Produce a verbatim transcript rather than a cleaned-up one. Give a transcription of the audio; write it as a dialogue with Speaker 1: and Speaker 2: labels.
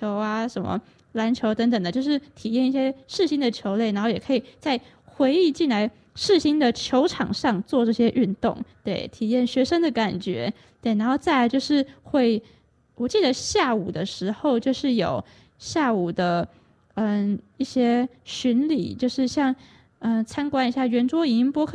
Speaker 1: 球啊、什么篮球等等的，就是体验一些世新的球类，然后也可以再回忆进来世新的球场上做这些运动，对，体验学生的感觉，对，然后再来就是会，我记得下午的时候就是有下午的嗯一些巡礼，就是像嗯参观一下圆桌影音播客